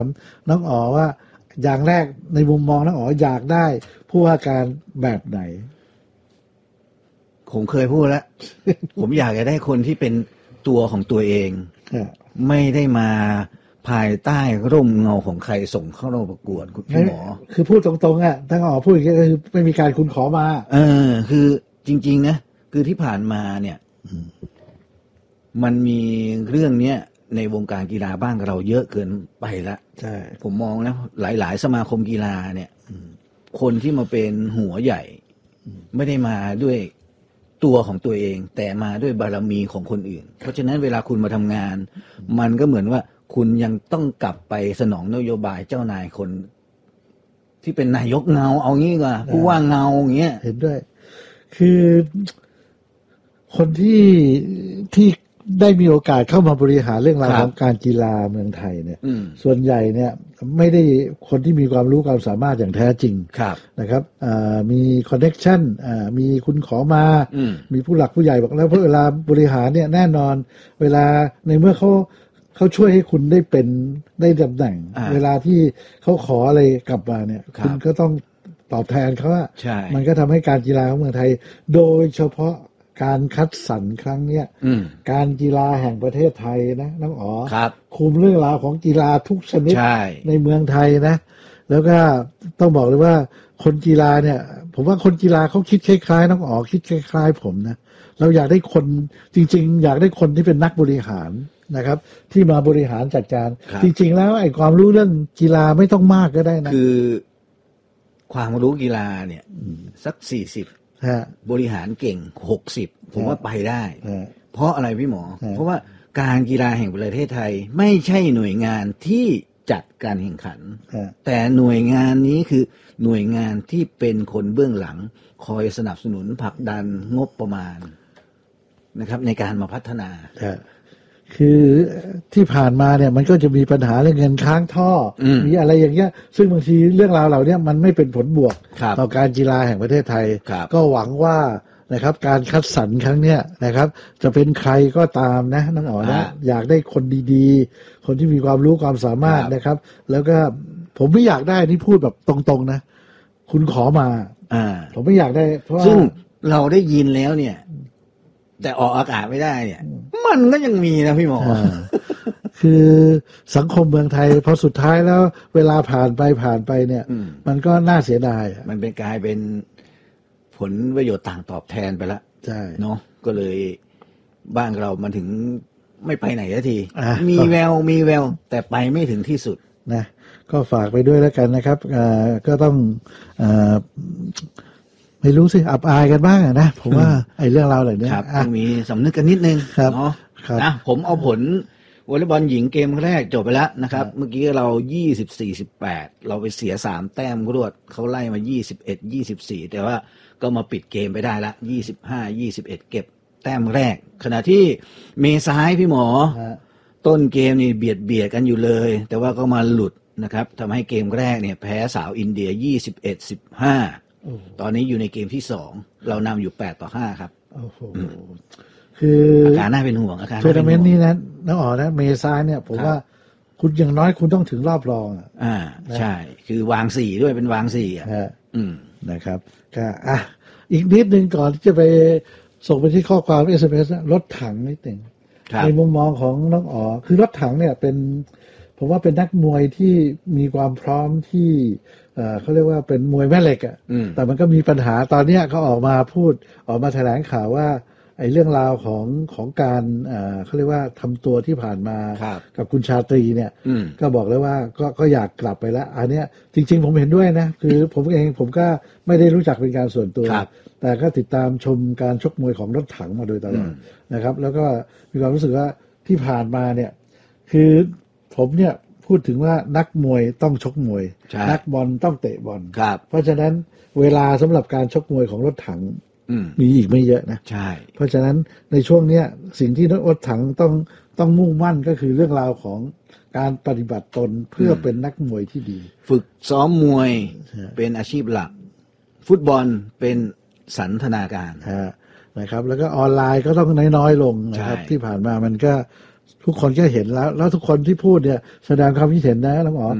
น้องอ๋อว่าอย่างแรกในมุมมองน้องอ๋ออยากได้ผู้ว่าการแบบไหนผมเคยพูดแล้ว ผมอยากจะได้คนที่เป็นตัวของตัวเองไม่ได้มาภายใต้ร่มเงาของใครส่งเข้าร่วมประกวดคุณหมอคือพูดตรงๆอ่ะถ้าอ๋อพูดอย่างนี้ก็คือไม่มีการคุณขอมาคือจริงๆนะคือที่ผ่านมาเนี่ยมันมีเรื่องเนี้ยในวงการกีฬาบ้านเราเยอะเกินไปละใช่ผมมองแล้วหลายๆสมาคมกีฬาเนี่ยคนที่มาเป็นหัวใหญ่ไม่ได้มาด้วยตัวของตัวเองแต่มาด้วยบารมีของคนอื่นเพราะฉะนั้นเวลาคุณมาทำงานมันก็เหมือนว่าคุณยังต้องกลับไปสนองนโยบายเจ้านายคนที่เป็นนายกเงาเอางี้ก่อนผู้ว่าเงาอย่างเงี้ยเห็นด้วยคือคนที่ได้มีโอกาสเข้ามาบริหารเรื่องราวของการกีฬาเมืองไทยเนี่ยส่วนใหญ่เนี่ยไม่ได้คนที่มีความรู้ความสามารถอย่างแท้จริงนะครับมีคอนเนคชั่นมีคุณขอมามีผู้หลักผู้ใหญ่บอกแล้วเพราะเวลาบริหารเนี่ยแน่นอนเวลาในเมื่อเขาช่วยให้คุณได้เป็นได้ตำแหน่งเวลาที่เขาขออะไรกลับมาเนี่ยคุณก็ต้องตอบแทนเขาว่ามันก็ทำให้การกีฬาของเมืองไทยโดยเฉพาะการคัดสรรครั้งเนี้ยการกีฬาแห่งประเทศไทยนะน้องอ๋อคุมเรื่องราวของกีฬาทุกชนิดในเมืองไทยนะแล้วก็ต้องบอกเลยว่าคนกีฬาเนี่ยผมว่าคนกีฬาเขาคิดคล้ายๆน้องอ๋อคิดคล้ายๆผมนะเราอยากได้คนจริงๆอยากได้คนที่เป็นนักบริหารนะครับที่มาบริหารจัดการจริงๆแล้วไอ้ความรู้เรื่องกีฬาไม่ต้องมากก็ได้นะคือความรู้กีฬาเนี่ยสัก40บริหารเก่ง60ผมว่าไปได้เพราะอะไรพี่หมอเพราะว่าการกีฬาแห่งประเทศไทยไม่ใช่หน่วยงานที่จัดการแข่งขันแต่หน่วยงานนี้คือหน่วยงานที่เป็นคนเบื้องหลังคอยสนับสนุนผลักดันงบประมาณนะครับในการมาพัฒนาคือที่ผ่านมาเนี่ยมันก็จะมีปัญหาเรื่องเงินค้างท่อมีอะไรอย่างเงี้ยซึ่งบางทีเรื่องราวเหล่านี้มันไม่เป็นผลบวกต่อการกีฬาแห่งประเทศไทยก็หวังว่านะครับการคัดสรรครั้งเนี้ยนะครับจะเป็นใครก็ตามนะน้องอ๋อนะอยากได้คนดีๆคนที่มีความรู้ความสามารถนะครับแล้วก็ผมไม่อยากได้นี่พูดแบบตรงๆนะคุณขอมาผมไม่อยากได้เพราะซึ่งเราได้ยินแล้วเนี่ยแต่ออกอากาศไม่ได้เนี่ยมันก็ยังมีนะพี่หมอคือสังคมเมืองไทยพอสุดท้ายแล้วเวลาผ่านไปเนี่ยมันก็น่าเสียดายมันเป็นกลายเป็นผลประโยชน์ต่างตอบแทนไปแล้วใช่เนาะก็เลยบ้านเรามันถึงไม่ไปไหนสักทีมีแววแต่ไปไม่ถึงที่สุดนะก็ฝากไปด้วยแล้วกันนะครับก็ต้องไม่รู้สิอับอายกันบ้างนะผมว่าไอ้เรื่องราวเหล่านี้ต้องมีสำนึกกันนิดนึงเนาะนะผมเอาผลวอลเลย์บอลหญิงเกมแรกจบไปแล้วนะครับเมื่อกี้เรา24-18เราไปเสีย3แต้มรวดเขาไล่มา21-24แต่ว่าก็มาปิดเกมไปได้ละ25-21เก็บแต้มแรกขณะที่เมซ้ายพี่หมอต้นเกมนี่เบียดกันอยู่เลยแต่ว่าก็มาหลุดนะครับทำให้เกมแรกเนี่ยแพ้สาวอินเดีย21-15ตอนนี้อยู่ในเกมที่2เรานำอยู่8-5ครับคืออาการน่าเป็นห่วงอาการทัวร์นาเมนต์นี้นะน้องอ๋อนะเมษาเนี่ยผมว่าคุณอย่างน้อยคุณต้องถึงรอบรองใช่คือวาง4ด้วยเป็นวางนะครับก็อีกนิดนึงก่อนที่จะไปส่งไปที่ข้อความ SMS รถถังนิดนึงในมุมมองของน้องอ๋อคือรถถังเนี่ยเป็นผมว่าเป็นนักมวยที่มีความพร้อมที่เขาเรียกว่าเป็นมวยแม่เหล็กแต่มันก็มีปัญหาตอนนี้เขาออกมาแถลงข่าวว่าไอ้เรื่องราวของการเขาเรียกว่าทำตัวที่ผ่านมากับคุณชาตรีเนี่ยก็บอกเลยว่าก็อยากกลับไปแล้วอันเนี้ยจริงๆผมเห็นด้วยนะคือผมก็ไม่ได้รู้จักเป็นการส่วนตัวแต่ก็ติดตามชมการชกมวยของรถถังมาโดยตลอดนะครับแล้วก็มีความรู้สึกว่าที่ผ่านมาเนี่ยคือผมเนี่ยพูดถึงว่านักมวยต้องชกมวยนักบอลต้องเตะบอลเพราะฉะนั้นเวลาสำหรับการชกมวยของรถถังมีอีกไม่เยอะนะใช่เพราะฉะนั้นในช่วงนี้สิ่งที่รถถังต้องมุ่งมั่นก็คือเรื่องราวของการปฏิบัติตนเพื่อเป็นนักมวยที่ดีฝึกซ้อมมวยเป็นอาชีพหลักฟุตบอลเป็นสันทนาการนะครับแล้วก็ออนไลน์ก็ต้องน้อยๆลงนะครับที่ผ่านมามันก็ทุกคนก็เห็นแล้วทุกคนที่พูดเนี่ยแสดงความคิดเห็นนะน้องอ๋อ